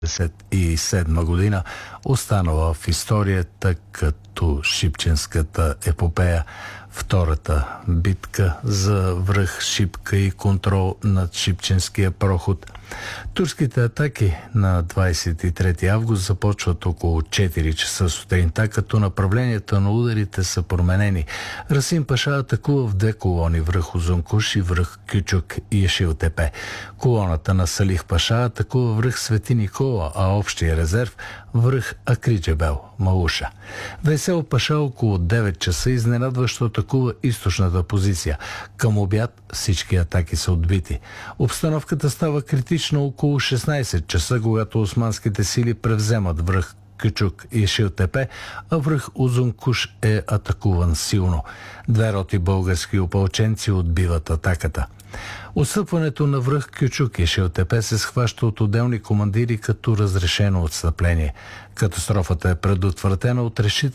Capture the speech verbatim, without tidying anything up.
деветдесет и седма година, останала в историята като Шипченската епопея, втората битка за връх Шипка и контрол над Шипченския проход. Турските атаки на двадесет и трети август започват около четири часа сутринта, като направленията на ударите са променени. Расим Паша атакува в две колони, връх Узункуш и връх Кючук и Ешил-Тепе. Колоната на Салих Паша атакува връх Свети Никола, а общия резерв връх Акриджебел, Малуша. Весел Паша около девет часа изненадващо атакува източната позиция. Към обяд всички атаки са отбити. Обстановката става критична около шестнадесет часа, когато османските сили превземат връх Кючук и Ешил-Тепе, а връх Узункуш е атакуван силно. Две роти български опълченци отбиват атаката. Отстъпването на връх Кючук и Ешил-Тепе се схваща от отделни командири като разрешено отстъпление. Катастрофата е предотвратена от решително